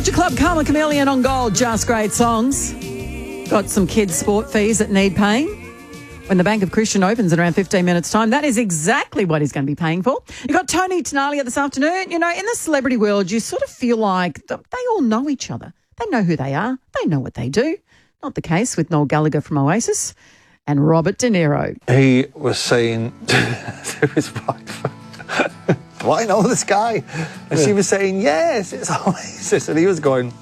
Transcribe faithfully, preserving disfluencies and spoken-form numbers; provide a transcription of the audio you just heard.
Culture Club, Karma Chameleon on Gold, just great songs. Got some kids' sport fees that need paying. When the Bank of Christian opens in around fifteen minutes' time, that is exactly what he's going to be paying for. You got Tony Tenalia this afternoon. You know, in the celebrity world, you sort of feel like they all know each other. They know who they are. They know what they do. Not the case with Noel Gallagher from Oasis and Robert De Niro. He was saying to his wife, do I know this guy? And she was saying, yes, it's Oasis. And he was going,